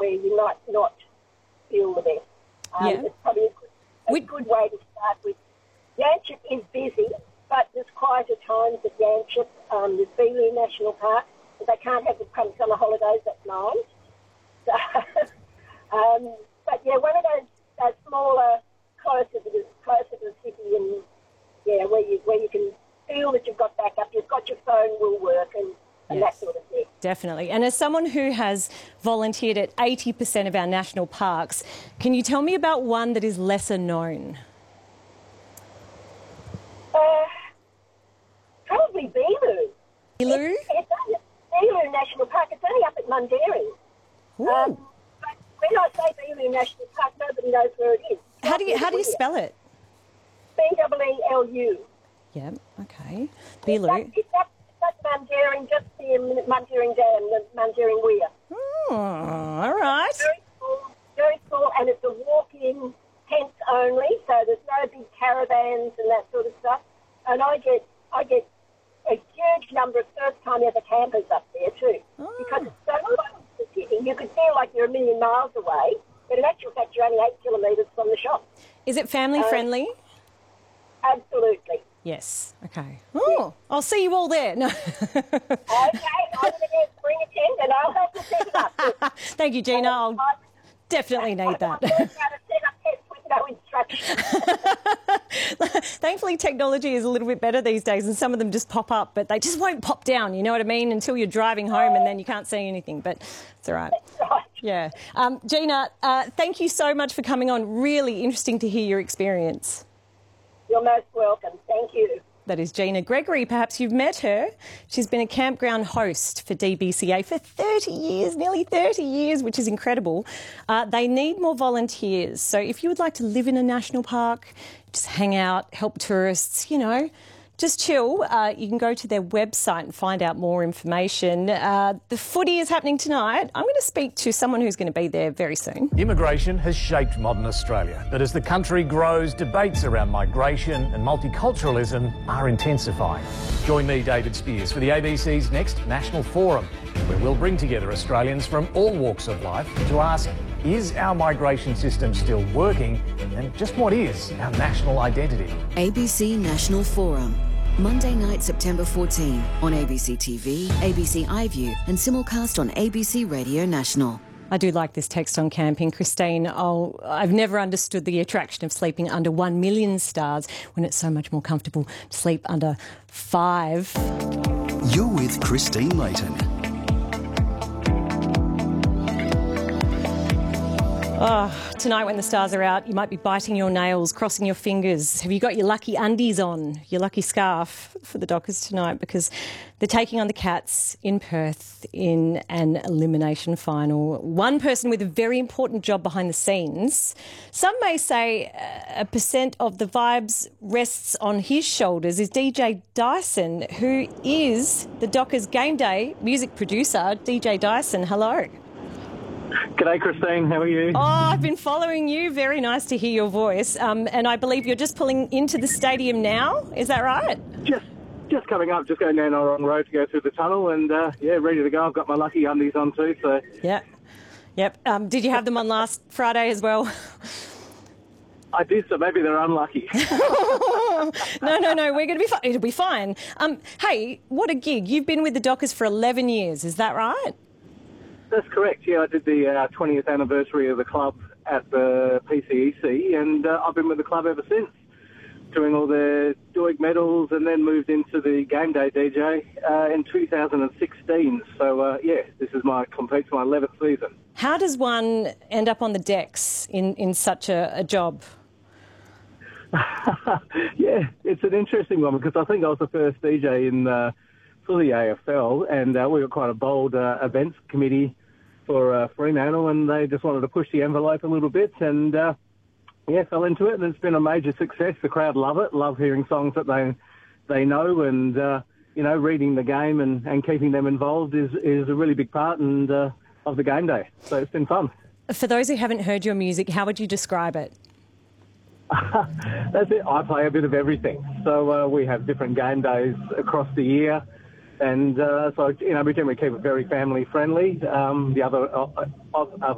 where you might not feel the best. It's probably a good way to start with. Yanchep is busy, but there's quieter times at Yanchep. There's Beeloo National Park, but they can't have the summer holidays at 9. So, but yeah, one of those smaller, closer to the city, and where you can feel that you've got backup, you've got your phone will work, and that sort of thing. Definitely. And as someone who has volunteered at 80% of our national parks, can you tell me about one that is lesser known? Probably Beeloo. Beeloo? It's Beeloo National Park. It's only up at Mundaring. But when I say Beeloo National Park, nobody knows where it is. How do you spell it? B-E-E-L-U. Yeah, okay. Beeloo. It's up Mundaring, just near Mundaring Dam, the Mundaring Weir. Oh, all right. Very small, and it's a walk-in tents only, so there's no big caravans and that sort of stuff. And I get a huge number of first-time ever campers up there too, because it's so close to the city. You could feel like you're a million miles away, but in actual fact, you're only 8 kilometres from the shop. Is it family-friendly? Absolutely. Yes. Okay. Oh, I'll see you all there. No. Okay, I'm going to bring a tent and I'll help you set it up. Thank you, Gina. I'll definitely need that. I've learned how to set up tents with no instructions. Thankfully, technology is a little bit better these days, and some of them just pop up, but they just won't pop down, you know what I mean, until you're driving home and then you can't see anything, but it's all right. That's right. Yeah. Gina, thank you so much for coming on. Really interesting to hear your experience. You're most welcome. Thank you. That is Gina Gregory. Perhaps you've met her. She's been a campground host for DBCA for 30 years, nearly 30 years, which is incredible. They need more volunteers. So if you would like to live in a national park, just hang out, help tourists, you know, just chill, you can go to their website and find out more information. The footy is happening tonight. I'm going to speak to someone who's going to be there very soon. Immigration has shaped modern Australia, but as the country grows, debates around migration and multiculturalism are intensifying. Join me, David Spears, for the ABC's next National Forum, where we'll bring together Australians from all walks of life to ask, is our migration system still working? And just what is our national identity? ABC National Forum. Monday night, September 14 on ABC TV, ABC iView and simulcast on ABC Radio National. I do like this text on camping. Christine, I've never understood the attraction of sleeping under 1 million stars when it's so much more comfortable to sleep under 5. You're with Christine Layton. Oh, tonight when the stars are out, you might be biting your nails, crossing your fingers. Have you got your lucky undies on, your lucky scarf for the Dockers tonight? Because they're taking on the Cats in Perth in an elimination final. One person with a very important job behind the scenes. Some may say a percent of the vibes rests on his shoulders is DJ Dyson, who is the Dockers game day music producer. DJ Dyson, hello. G'day, Christine. How are you? Oh, I've been following you. Very nice to hear your voice. And I believe you're just pulling into the stadium now. Is that right? Just coming up, just going down the wrong road to go through the tunnel and, ready to go. I've got my lucky undies on too, so... Yeah. Yep. Did you have them on last Friday as well? I did, so maybe they're unlucky. No, we're going to be fine. It'll be fine. Hey, what a gig. You've been with the Dockers for 11 years, is that right? That's correct, yeah. I did the 20th anniversary of the club at the PCEC, and I've been with the club ever since, doing all the Doig medals, and then moved into the game day DJ in 2016. So, this is completes my 11th season. How does one end up on the decks in such a job? Yeah, it's an interesting one, because I think I was the first DJ in... for the AFL, and we got quite a bold events committee for Fremantle, and they just wanted to push the envelope a little bit, and fell into it, and it's been a major success. The crowd love it, love hearing songs that they know, and reading the game and keeping them involved is a really big part of the game day. So it's been fun. For those who haven't heard your music, how would you describe it? That's it. I play a bit of everything. So we have different game days across the year. And we generally keep it very family friendly. The other